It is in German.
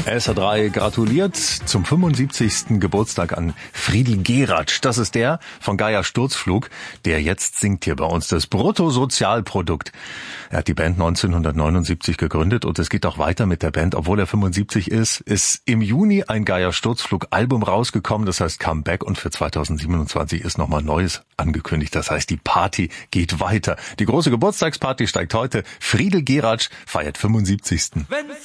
SR3 gratuliert zum 75. Geburtstag an Friedel Geratsch. Das ist der von Geier Sturzflug, der jetzt singt hier bei uns das Bruttosozialprodukt. Er hat die Band 1979 gegründet und es geht auch weiter mit der Band, obwohl er 75 ist im Juni ein Geier Sturzflug Album rausgekommen, das heißt Comeback, und für 2027 ist nochmal Neues angekündigt. Das heißt, die Party geht weiter. Die große Geburtstagsparty steigt heute. Friedel Geratsch feiert 75.